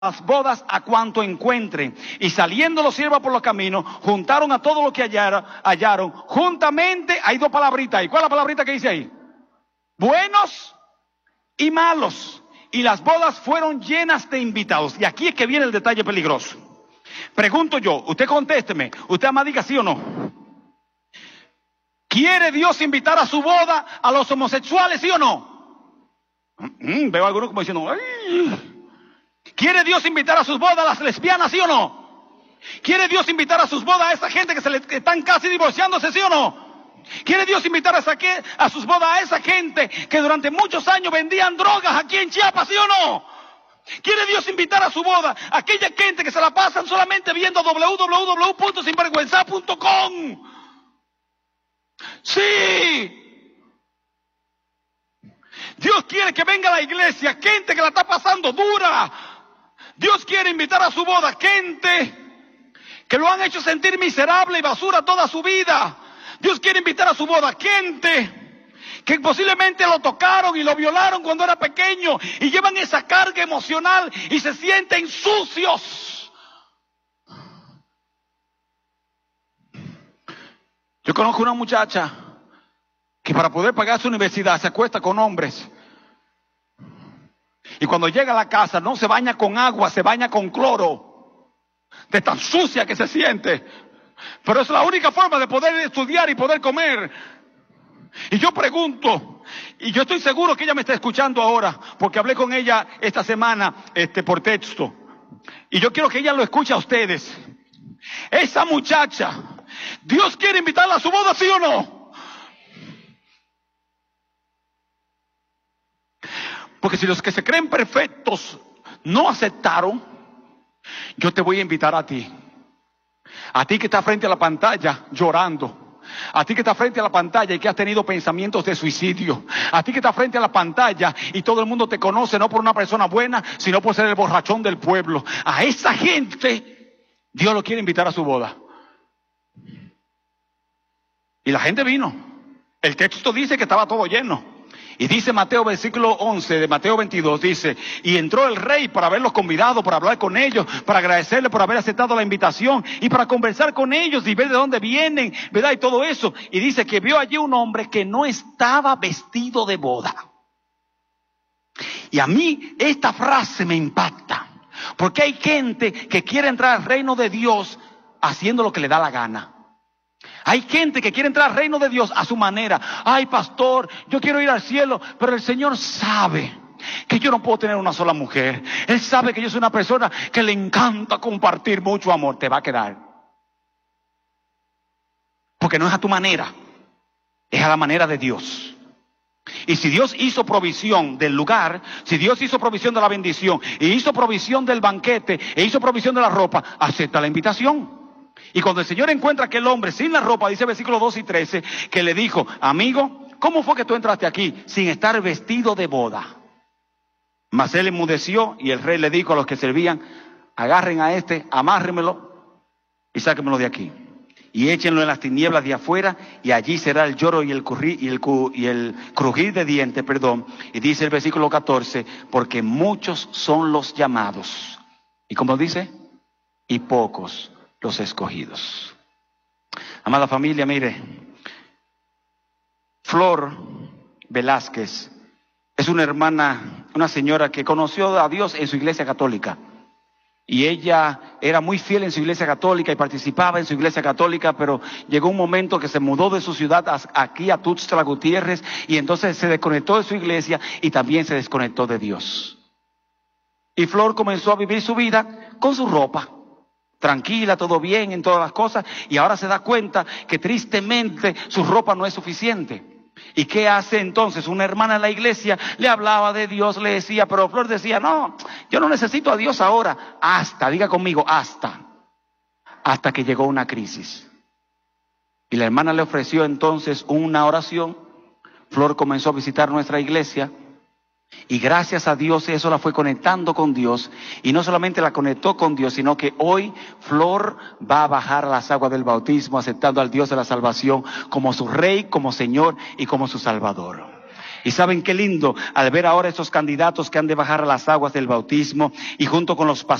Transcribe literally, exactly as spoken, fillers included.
las bodas a cuanto encuentren. Y saliendo los siervos por los caminos, juntaron a todo lo que hallaron, hallaron. Juntamente, hay dos palabritas ahí. ¿Cuál es la palabrita que dice ahí? Buenos y malos. Y las bodas fueron llenas de invitados. Y aquí es que viene el detalle peligroso. Pregunto yo, usted contésteme, usted ama diga sí o no. ¿Quiere Dios invitar a su boda a los homosexuales, sí o no? Mm, veo a algunos como diciendo, ¡ay! ¿Quiere Dios invitar a sus bodas a las lesbianas, sí o no? ¿Quiere Dios invitar a sus bodas a esa gente que se le que están casi divorciándose, sí o no? ¿Quiere Dios invitar a, esa, a sus bodas a esa gente que durante muchos años vendían drogas aquí en Chiapas, sí o no? ¿Quiere Dios invitar a su boda a aquella gente que se la pasan solamente viendo doble u doble u doble u punto sinvergüenza punto com? Sí. Dios quiere que venga a la iglesia gente que la está pasando dura. Dios quiere invitar a su boda gente que lo han hecho sentir miserable y basura toda su vida. Dios quiere invitar a su boda gente que posiblemente lo tocaron y lo violaron cuando era pequeño y llevan esa carga emocional y se sienten sucios. Yo conozco una muchacha que para poder pagar su universidad se acuesta con hombres. Y cuando llega a la casa no se baña con agua, se baña con cloro. De tan sucia que se siente. Pero es la única forma de poder estudiar y poder comer. Y yo pregunto, y yo estoy seguro que ella me está escuchando ahora, porque hablé con ella esta semana este, por texto. Y yo quiero que ella lo escuche a ustedes. Esa muchacha, ¿Dios quiere invitarla a su boda, sí o no? Porque si los que se creen perfectos no aceptaron, yo te voy a invitar a ti. A ti que estás frente a la pantalla llorando. A ti que estás frente a la pantalla y que has tenido pensamientos de suicidio. A ti que estás frente a la pantalla y todo el mundo te conoce no por una persona buena, sino por ser el borrachón del pueblo. A esa gente Dios lo quiere invitar a su boda. Y la gente vino. El texto dice que estaba todo lleno. Y dice Mateo, versículo once de Mateo veintidós, dice, y entró el rey para haberlos convidado, para hablar con ellos, para agradecerles por haber aceptado la invitación y para conversar con ellos y ver de dónde vienen, ¿verdad? Y todo eso. Y dice que vio allí un hombre que no estaba vestido de boda. Y a mí esta frase me impacta, porque hay gente que quiere entrar al reino de Dios haciendo lo que le da la gana. Hay gente que quiere entrar al reino de Dios a su manera. Ay, pastor, yo quiero ir al cielo, pero el Señor sabe que yo no puedo tener una sola mujer. Él sabe que yo soy una persona que le encanta compartir mucho amor. Te va a quedar. Porque no es a tu manera, es a la manera de Dios. Y si Dios hizo provisión del lugar, si Dios hizo provisión de la bendición, y hizo provisión del banquete, e hizo provisión de la ropa, acepta la invitación. Y cuando el Señor encuentra a aquel hombre sin la ropa, dice versículos doce y trece, que le dijo, amigo, ¿cómo fue que tú entraste aquí sin estar vestido de boda? Mas él enmudeció y el rey le dijo a los que servían, agarren a este, amárrenmelo y sáquenmelo de aquí. Y échenlo en las tinieblas de afuera y allí será el lloro y el, curri, y el, y el crujir de dientes, perdón. Y dice el versículo catorce, porque muchos son los llamados. ¿Y cómo dice? Y pocos los escogidos. Amada familia, mire, Flor Velázquez es una hermana, una señora que conoció a Dios en su iglesia católica. Y ella era muy fiel en su iglesia católica y participaba en su iglesia católica, pero llegó un momento que se mudó de su ciudad aquí a Tuxtla Gutiérrez y entonces se desconectó de su iglesia y también se desconectó de Dios. Y Flor comenzó a vivir su vida con su ropa. Tranquila, todo bien en todas las cosas, y ahora se da cuenta que tristemente su ropa no es suficiente. ¿Y qué hace entonces? Una hermana en la iglesia le hablaba de Dios, le decía, pero Flor decía, no, yo no necesito a Dios ahora, hasta, diga conmigo, hasta, hasta que llegó una crisis. Y la hermana le ofreció entonces una oración. Flor comenzó a visitar nuestra iglesia. Y gracias a Dios eso la fue conectando con Dios. Y no solamente la conectó con Dios, sino que hoy Flor va a bajar a las aguas del bautismo, aceptando al Dios de la salvación como su Rey, como Señor y como su Salvador. Y saben qué lindo, al ver ahora estos candidatos que han de bajar a las aguas del bautismo y junto con los pastores